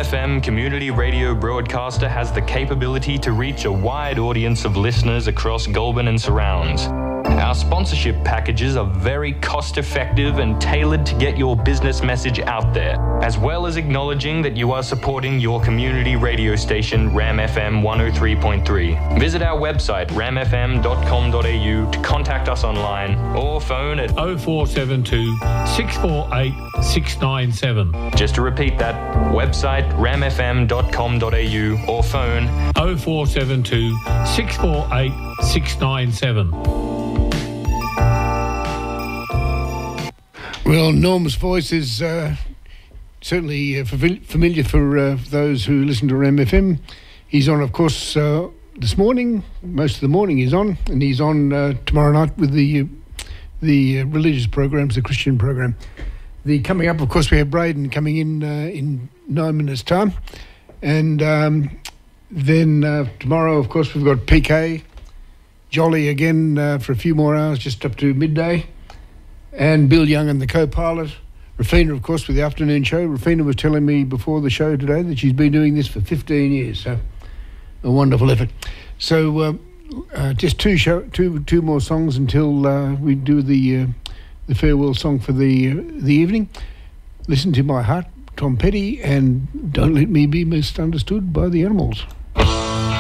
FM community radio broadcaster has the capability to reach a wide audience of listeners across Goulburn and surrounds. Our sponsorship packages are very cost-effective and tailored to get your business message out there, as well as acknowledging that you are supporting your community radio station, Ram FM 103.3. Visit our website, ramfm.com.au, to contact us online or phone at 0472 648 697. Just to repeat that, website ramfm.com.au or phone 0472 648 697. Well, Norm's voice is certainly familiar for those who listen to Ram FM. He's on, of course, this morning. Most of the morning he's on, and he's on tomorrow night with the religious programs, the Christian program. Coming up, of course, we have Braden coming in 9 minutes' time. And then tomorrow, of course, we've got PK, Jolly again for a few more hours, just up to midday. And Bill Young and the co-pilot. Rafina, of course, with the afternoon show. Rafina was telling me before the show today that she's been doing this for 15 years. So a wonderful effort. So just two more songs until we do the farewell song for the evening. Listen to My Heart, Tom Petty, and Don't Let Me Be Misunderstood by the Animals.